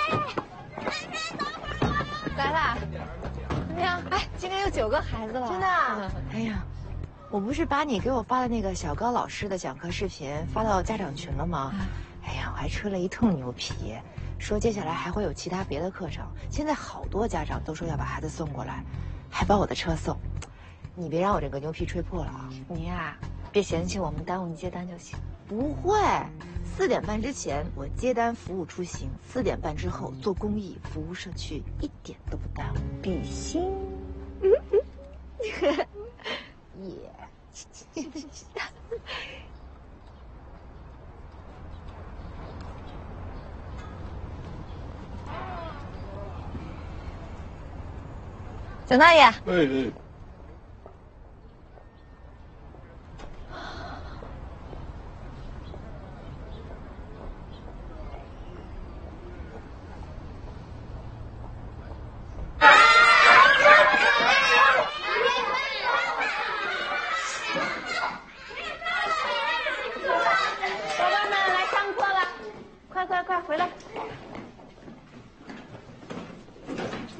来啦！怎么样？哎，今天有9个孩子了， 真的？哎呀，我不是把你给我发的那个小高老师的讲课视频发到家长群了吗？哎呀，我还吹了一通牛皮，说接下来还会有其他别的课程。现在好多家长都说要把孩子送过来，还包我的车送。你别让我这个牛皮吹破了啊！ 你呀，别嫌弃我们耽误你接单就行。 不会，4点半之前我接单服务出行，4点半之后做公益服务社区，一点都不耽误。比心。耶。 蒋大爷。 哎。 宝贝们来上课了，快回来！